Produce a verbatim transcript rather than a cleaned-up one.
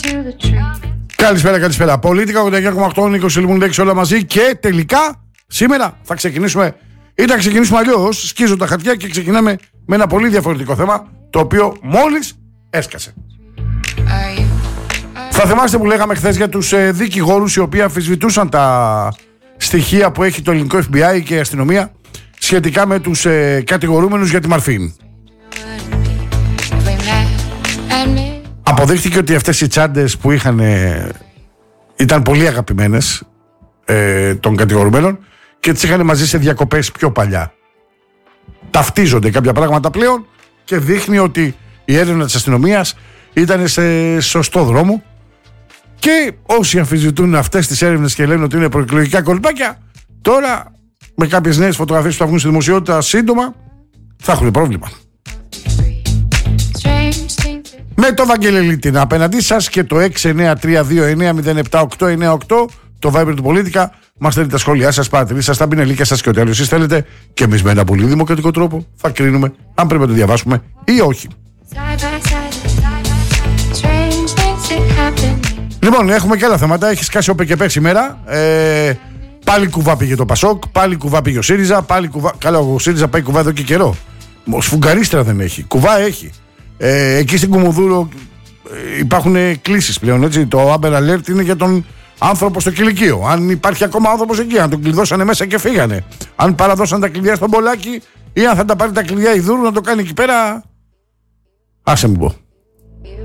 Καλησπέρα, καλησπέρα. Πολίτικα ογδόντα εννιά κόμμα οκτώ, Νίκος Σιλμουνδέκης, όλα μαζί. Και τελικά σήμερα θα ξεκινήσουμε, ή θα ξεκινήσουμε αλλιώς. Σκίζω τα χαρτιά και ξεκινάμε με ένα πολύ διαφορετικό θέμα, το οποίο μόλις έσκασε. Θα θυμάστε που λέγαμε χθες για τους ε, δικηγόρους οι οποίοι αμφισβητούσαν τα στοιχεία που έχει το ελληνικό εφ μπι άι και η αστυνομία σχετικά με τους ε, κατηγορούμενους για τη Μαρφίν. Αποδείχθηκε ότι αυτές οι τσάντες που είχαν ε, ήταν πολύ αγαπημένες ε, των κατηγορουμένων και τις είχαν μαζί σε διακοπές πιο παλιά. Ταυτίζονται κάποια πράγματα πλέον και δείχνει ότι η έρευνα της αστυνομίας ήταν σε σωστό δρόμο. Και όσοι αμφισβητούν αυτές τις έρευνες και λένε ότι είναι προεκλογικά κολπάκια, τώρα με κάποιες νέες φωτογραφίες που θα βγουν στη δημοσιότητα σύντομα θα έχουν πρόβλημα. Με το Βαγγελελίτη απέναντί σας και το έξι εννιά τρία δύο εννιά μηδέν επτά οκτώ εννιά οκτώ, το Viber του Πολίτικα, μας θέλετε τα σχόλιά σας, παρατηρήσεις σας, τα πινελίκια σας και ό,τι άλλο εσείς θέλετε, και εμείς με ένα πολύ δημοκρατικό τρόπο θα κρίνουμε αν πρέπει να το διαβάσουμε ή όχι. Λοιπόν, έχουμε και άλλα θέματα. Έχει σκάσει ο ΠΚΠ σήμερα. Ε, πάλι κουβά πήγε το Πασόκ, πάλι κουβά πήγε ο ΣΥΡΙΖΑ. Πάλι κουβά... Καλά, ο ΣΥΡΙΖΑ πάει κουβά εδώ και καιρό. Σφουγγαρίστρα δεν έχει. Κουβά έχει. Ε, εκεί στην Κουμουνδούρο ε, υπάρχουν κλήσεις πλέον. Έτσι. Το Amber Alert είναι για τον άνθρωπο στο κηλικείο. Αν υπάρχει ακόμα άνθρωπος εκεί, αν τον κλειδώσανε μέσα και φύγανε. Αν παραδώσαν τα κλειδιά στον Πολάκη ή αν θα τα πάρει τα κλειδιά η Δούρου να το κάνει εκεί πέρα. Άσε μου πω.